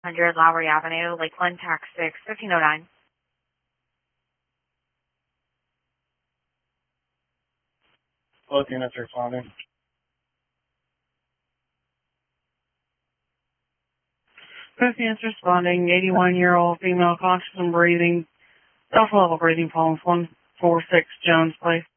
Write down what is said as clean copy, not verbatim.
100 Lowry Avenue, Lakeland, tax 6, 1509. Looking at responding. Fiftieth responding, 81-year-old female, conscious and breathing, alpha level breathing, pulse 146 Jones Place.